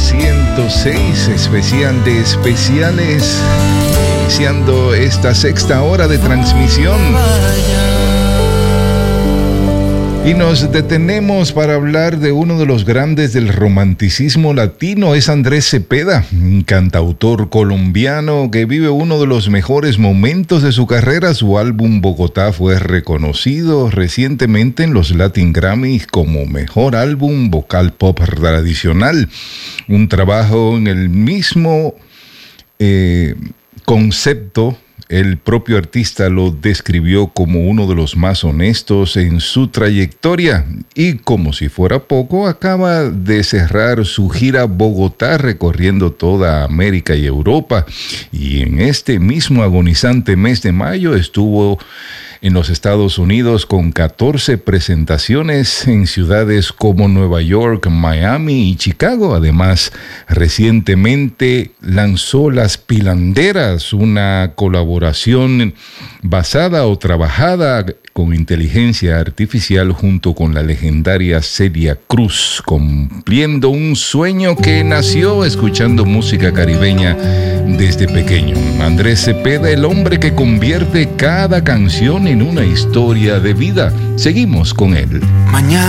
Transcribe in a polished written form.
106, especial de especiales, iniciando esta sexta hora de transmisión. Y nos detenemos para hablar de uno de los grandes del romanticismo latino. Es Andrés Cepeda, un cantautor colombiano que vive uno de los mejores momentos de su carrera. Su álbum Bogotá fue reconocido recientemente en los Latin Grammys como mejor álbum vocal pop tradicional. Un trabajo en el mismo concepto. El propio artista lo describió como uno de los más honestos en su trayectoria y, como si fuera poco, acaba de cerrar su gira Bogotá recorriendo toda América y Europa, y en este mismo agonizante mes de mayo estuvo en los Estados Unidos con 14 presentaciones en ciudades como Nueva York, Miami y Chicago. Además, recientemente lanzó Las Pilanderas, una colaboración basada o trabajada con inteligencia artificial junto con la legendaria Celia Cruz, cumpliendo un sueño que nació escuchando música caribeña desde pequeño. Andrés Cepeda, el hombre que convierte cada canción en una historia de vida. Seguimos con él. Mañana